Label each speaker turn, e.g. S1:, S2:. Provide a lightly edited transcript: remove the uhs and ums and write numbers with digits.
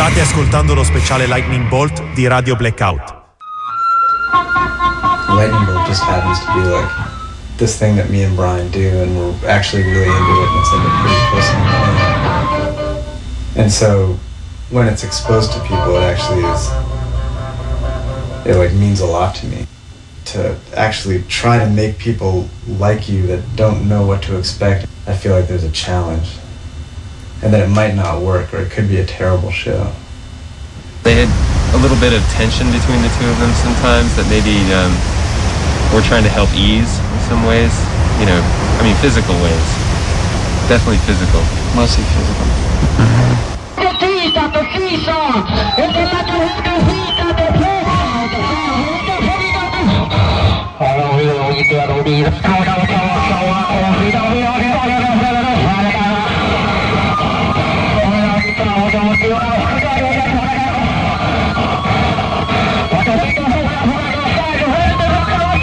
S1: State ascoltando lo speciale Lightning Bolt di Radio Blackout.
S2: Lightning Bolt just happens to be like this thing that me and Brian do, and we're actually really into it, and it's like a pretty personal thing. And so when it's exposed to people, it actually is, it like means a lot to me. To actually try to make people like you that don't know what to expect, I feel like there's a challenge. And that it might not work, or it could be a terrible show.
S3: They had a little bit of tension between the two of them sometimes that maybe we're trying to help ease in some ways. You know, I mean physical ways. Definitely physical.
S2: Mostly physical.